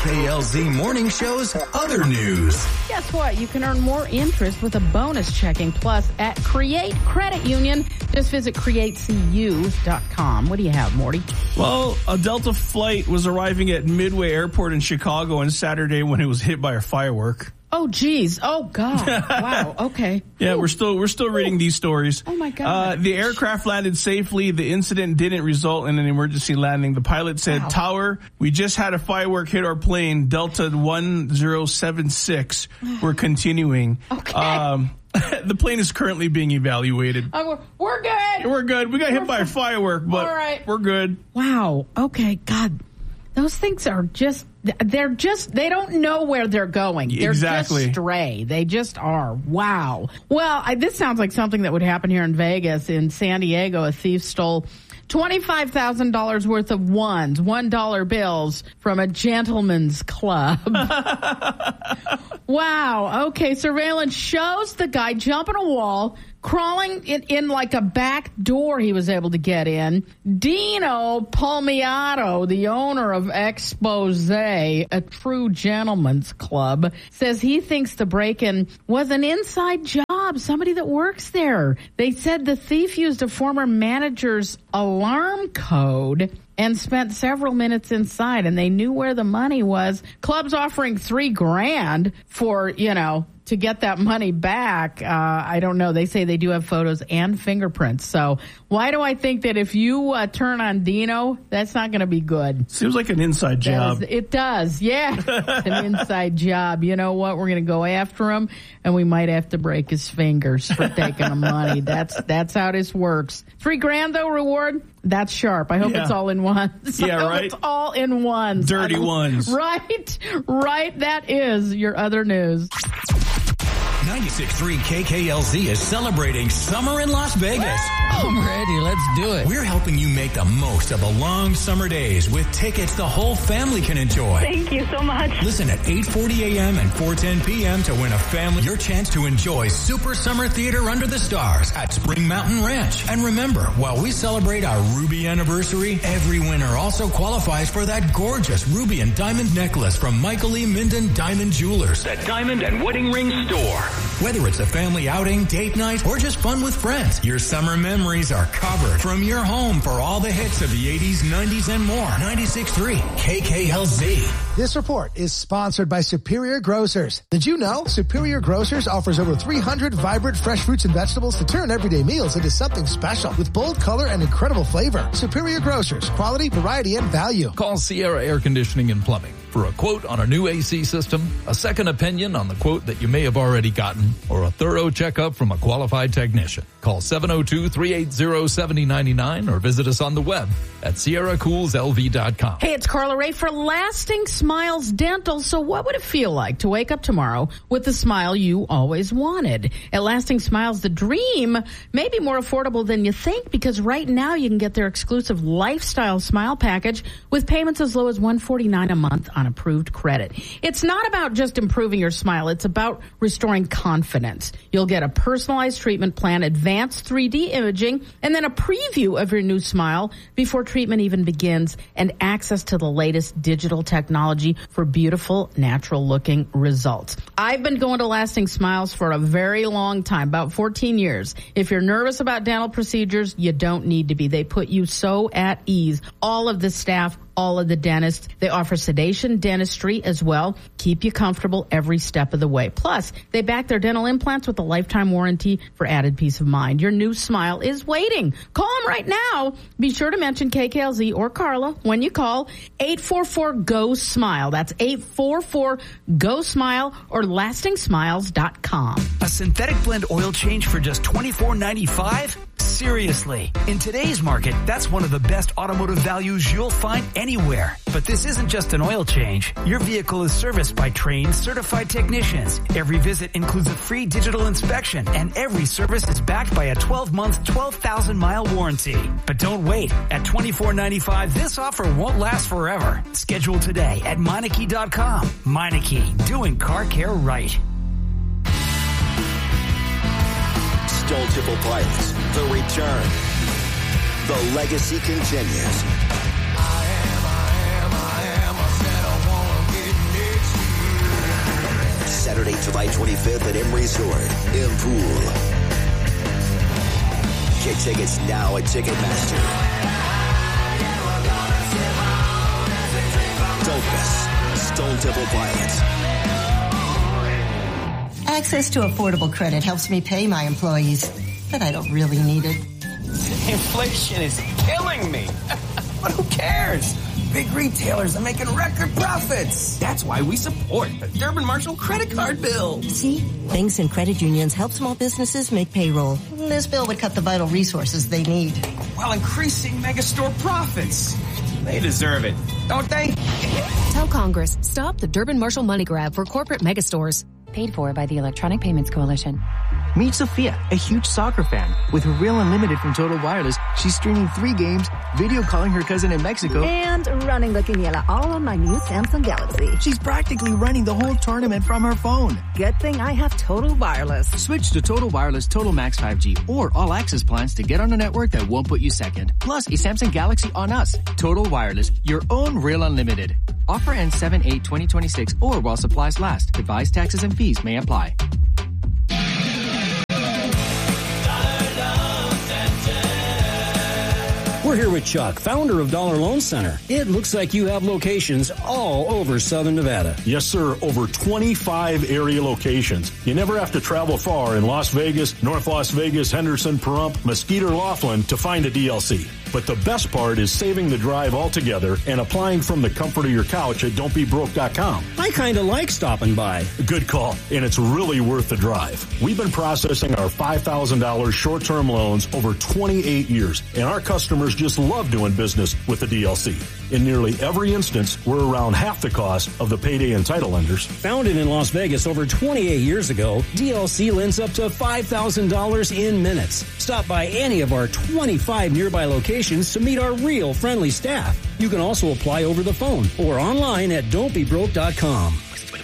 KKLZ Morning Show's other news. Guess what? You can earn more interest with a bonus checking plus at Create Credit Union. Just visit createcu.com. What do you have, Morty? Well, a Delta flight was arriving at Midway Airport in Chicago on Saturday when it was hit by a firework. Oh, geez. Oh, God. Wow. Okay. Yeah, we're still reading these stories. Oh, my God. The aircraft landed safely. The incident didn't result in an emergency landing. The pilot said, Wow. Tower, we just had a firework hit our plane, Delta 1076. We're continuing. Okay. The plane is currently being evaluated. We're good. We're good. We got hit by a firework, but All right. We're good. Wow. Okay. God, those things are they don't know where they're going. They're Exactly. just stray. They just are. Wow. Well, this sounds like something that would happen here in Vegas. In San Diego, a thief stole $25,000 worth of $1 bills from a gentleman's club. Wow. Okay. Surveillance shows the guy jumping a wall, crawling in like a back door he was able to get in. Dino Palmiato, the owner of Expose, a true gentleman's club, says he thinks the break-in was an inside job, somebody that works there. They said the thief used a former manager's alarm code and spent several minutes inside, and they knew where the money was. Club's offering $3,000 for, to get that money back. I don't know. They say they do have photos and fingerprints. So why do I think that if you turn on Dino, that's not going to be good? Seems like an inside job. It does. Yeah. It's an inside job. You know what? We're going to go after him, and we might have to break his fingers for taking the money. That's how this works. $3,000 though reward. That's sharp. I hope it's all in ones. Yeah, right. It's all in ones. Dirty ones. Right. That is your other news. 96.3 KKLZ is celebrating summer in Las Vegas. I'm ready. Let's do it. We're helping you make the most of the long summer days with tickets the whole family can enjoy. Thank you so much. Listen at 8:40 a.m. and 4:10 p.m. to win a family your chance to enjoy Super Summer Theater Under the Stars at Spring Mountain Ranch. And remember, while we celebrate our Ruby anniversary, every winner also qualifies for that gorgeous ruby and diamond necklace from Michael E. Minden Diamond Jewelers, the Diamond and Wedding Ring Store. Whether it's a family outing, date night, or just fun with friends, your summer memories are covered from your home for all the hits of the 80s, 90s, and more. 96.3 KKLZ. This report is sponsored by Superior Grocers. Did you know Superior Grocers offers over 300 vibrant fresh fruits and vegetables to turn everyday meals into something special with bold color and incredible flavor? Superior Grocers. Quality, variety, and value. Call Sierra Air Conditioning and Plumbing for a quote on a new AC system, a second opinion on the quote that you may have already gotten, or a thorough checkup from a qualified technician. Call 702-380-7099 or visit us on the web at sierracoolslv.com. Hey, it's Carla Ray for Lasting Smiles Dental. So what would it feel like to wake up tomorrow with the smile you always wanted? At Lasting Smiles, the dream may be more affordable than you think, because right now you can get their exclusive Lifestyle Smile Package with payments as low as $149 a month on approved credit. It's not about just improving your smile. It's about restoring confidence. You'll get a personalized treatment plan, advanced 3D imaging, and then a preview of your new smile before treatment even begins, and access to the latest digital technology for beautiful, natural-looking results. I've been going to Lasting Smiles for a very long time, about 14 years. If you're nervous about dental procedures, you don't need to be. They put you so at ease. All of the staff, all of the dentists. They offer sedation dentistry as well. Keep you comfortable every step of the way. Plus, they back their dental implants with a lifetime warranty for added peace of mind. Your new smile is waiting. Call them right now. Be sure to mention KKLZ or Carla when you call 844-GO-SMILE. That's 844-GO-SMILE or lastingsmiles.com. A synthetic blend oil change for just $24.95? Seriously, in today's market, that's one of the best automotive values you'll find anywhere. But this isn't just an oil change. Your vehicle is serviced by trained, certified technicians. Every visit includes a free digital inspection, and every service is backed by a 12-month, 12,000-mile warranty. But don't wait. At $24.95, this offer won't last forever. Schedule today at Meineke.com. Meineke, doing car care right. Stoltable Pilots, the return. The legacy continues. I am, I said I wanna get July 25th at M Resort, in Pool. Get tickets now at Ticketmaster. Don't miss Stone Temple Pilots. Access to affordable credit helps me pay my employees, but I don't really need it. Inflation is killing me. But who cares? Big retailers are making record profits. That's why we support the Durbin Marshall credit card bill. See? Banks and credit unions help small businesses make payroll. This bill would cut the vital resources they need, while increasing megastore profits. They deserve it, don't they? Tell Congress, stop the Durbin Marshall money grab for corporate megastores. Paid for by the Electronic Payments Coalition. Meet Sophia, a huge soccer fan. With her Real Unlimited from Total Wireless, she's streaming 3 games, video calling her cousin in Mexico, and running the quiniela all on my new Samsung Galaxy. She's practically running the whole tournament from her phone. Good thing I have Total Wireless. Switch to Total Wireless Total Max 5G or All Access plans to get on a network that won't put you second. Plus, a Samsung Galaxy on us. Total Wireless, your own Real Unlimited. Offer ends 7/8/2026 or while supplies last. Device taxes and fees may apply. We're here with Chuck, founder of Dollar Loan Center. It looks like you have locations all over Southern Nevada. Yes, sir. Over 25 area locations. You never have to travel far in Las Vegas, North Las Vegas, Henderson, Pahrump, Mesquite, or Laughlin to find a DLC. But the best part is saving the drive altogether and applying from the comfort of your couch at don'tbebroke.com. I kind of like stopping by. Good call, and it's really worth the drive. We've been processing our $5,000 short-term loans over 28 years, and our customers just love doing business with the DLC. In nearly every instance, we're around half the cost of the payday and title lenders. Founded in Las Vegas over 28 years ago, DLC lends up to $5,000 in minutes. Stop by any of our 25 nearby locations to meet our real friendly staff. You can also apply over the phone or online at don'tbebroke.com.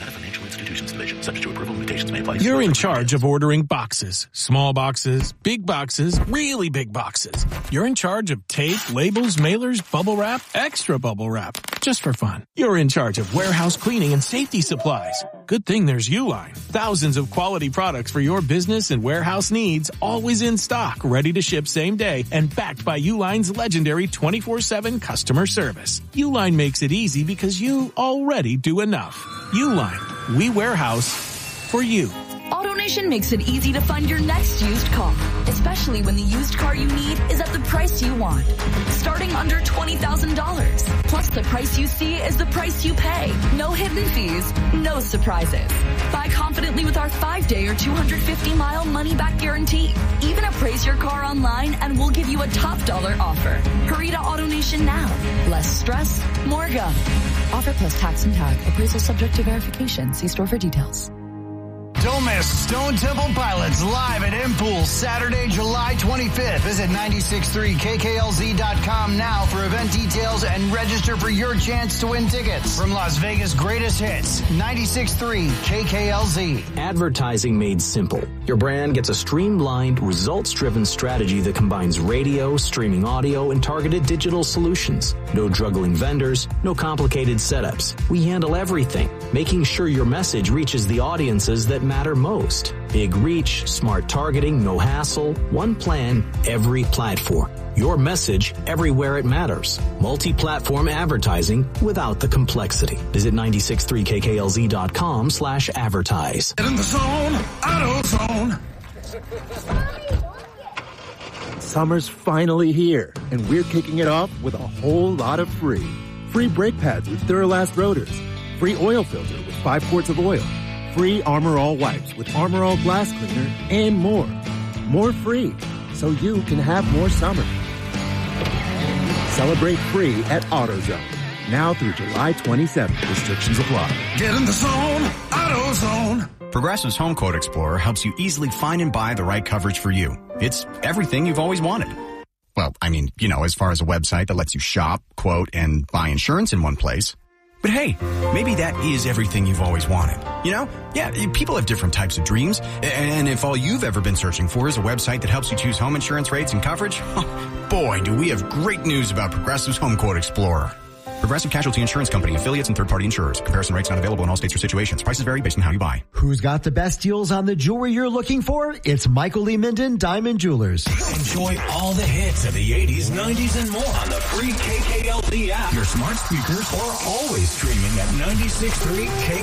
Subject to approval, limitations may apply. You're in charge of ordering boxes. Small boxes, big boxes, really big boxes. You're in charge of tape, labels, mailers, bubble wrap, extra bubble wrap. Just for fun. You're in charge of warehouse cleaning and safety supplies. Good thing there's Uline. Thousands of quality products for your business and warehouse needs, always in stock, ready to ship same day, and backed by Uline's legendary 24/7 customer service. Uline makes it easy because you already do enough. Uline. We warehouse for you. AutoNation makes it easy to find your next used car, especially when the used car you need is at the price you want. Starting under $20,000. Plus the price you see is the price you pay. No hidden fees, no surprises. Buy confidently with our 5-day or 250-mile money-back guarantee. Even appraise your car online and we'll give you a top dollar offer. Hurry to AutoNation now. Less stress, more go. Offer plus tax and tag. Appraisal subject to verification. See store for details. Don't miss Stone Temple Pilots live at M-Pool Saturday, July 25th. Visit 963kklz.com now for event details and register for your chance to win tickets. From Las Vegas' greatest hits, 96.3 KKLZ. Advertising made simple. Your brand gets a streamlined, results-driven strategy that combines radio, streaming audio, and targeted digital solutions. No juggling vendors, no complicated setups. We handle everything, making sure your message reaches the audiences that matter most. Big reach, smart targeting, no hassle, one plan, every platform. Your message everywhere it matters. Multi-platform advertising without the complexity. Visit 963kklz.com/advertise. Get in the zone, AutoZone. Summer's finally here, and we're kicking it off with a whole lot of free. Free brake pads with Duralast rotors. Free oil filter with 5 quarts of oil. Free Armor All wipes with Armor All glass cleaner, and more. More free, so you can have more summer. Celebrate free at AutoZone. Now through July 27th. Restrictions apply. Get in the zone, AutoZone. Progressive's Home Quote Explorer helps you easily find and buy the right coverage for you. It's everything you've always wanted. Well, I mean, as far as a website that lets you shop, quote, and buy insurance in one place. But hey, maybe that is everything you've always wanted. Yeah, people have different types of dreams. And if all you've ever been searching for is a website that helps you choose home insurance rates and coverage, boy, do we have great news about Progressive's Home Quote Explorer. Progressive Casualty Insurance Company, affiliates, and third-party insurers. Comparison rates not available in all states or situations. Prices vary based on how you buy. Who's got the best deals on the jewelry you're looking for? It's Michael Lee Minden Diamond Jewelers. Enjoy all the hits of the 80s, 90s, and more on the free KKLZ app, your smart speakers, or always streaming at 96.3 KKLZ.